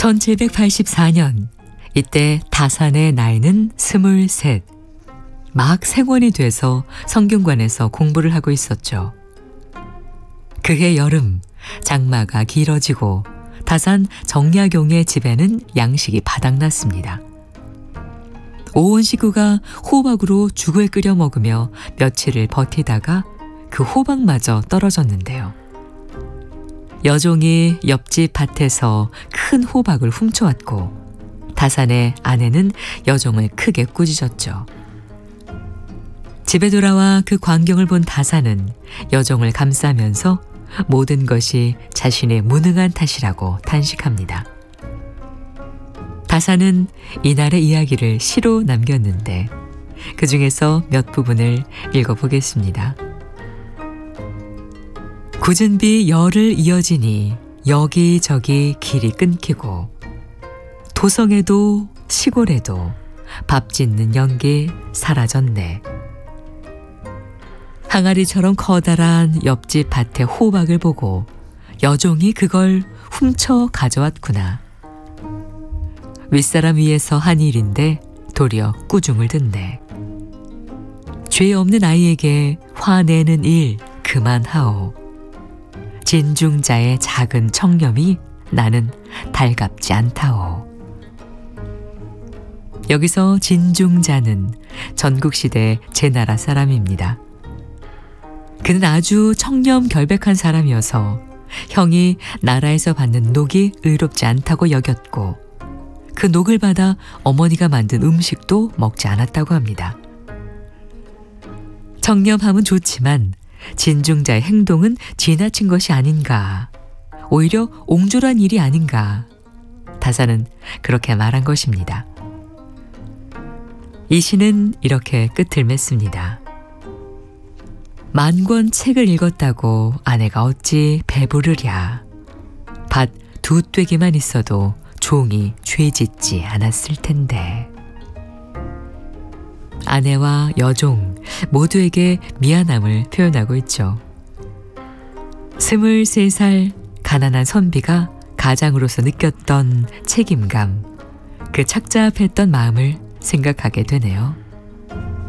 1784년 이때 다산의 나이는 23. 막 생원이 돼서 성균관에서 공부를 하고 있었죠. 그해 여름 장마가 길어지고 다산 정약용의 집에는 양식이 바닥났습니다. 온 식구가 호박으로 죽을 끓여 먹으며 며칠을 버티다가 그 호박마저 떨어졌는데요. 여종이 옆집 밭에서 큰 호박을 훔쳐왔고 다산의 아내는 여종을 크게 꾸짖었죠. 집에 돌아와 그 광경을 본 다산은 여종을 감싸면서 모든 것이 자신의 무능한 탓이라고 탄식합니다. 다산은 이날의 이야기를 시로 남겼는데 그 중에서 몇 부분을 읽어보겠습니다. 굳은 비 열흘 이어지니 여기저기 길이 끊기고 도성에도 시골에도 밥 짓는 연기 사라졌네. 항아리처럼 커다란 옆집 밭의 호박을 보고 여종이 그걸 훔쳐 가져왔구나. 윗사람 위에서 한 일인데 도리어 꾸중을 듣네. 죄 없는 아이에게 화내는 일 그만하오. 진중자의 작은 청렴이 나는 달갑지 않다오. 여기서 진중자는 전국시대 제나라 사람입니다. 그는 아주 청렴 결백한 사람이어서 형이 나라에서 받는 녹이 의롭지 않다고 여겼고 그 녹을 받아 어머니가 만든 음식도 먹지 않았다고 합니다. 청렴함은 좋지만 진중자의 행동은 지나친 것이 아닌가, 오히려 옹졸한 일이 아닌가, 다산은 그렇게 말한 것입니다. 이 시는 이렇게 끝을 맺습니다. 만권 책을 읽었다고 아내가 어찌 배부르랴. 밭 두 떼기만 있어도 종이 죄짓지 않았을 텐데. 아내와 여종 모두에게 미안함을 표현하고 있죠. 23살 가난한 선비가 가장으로서 느꼈던 책임감, 그 착잡했던 마음을 생각하게 되네요.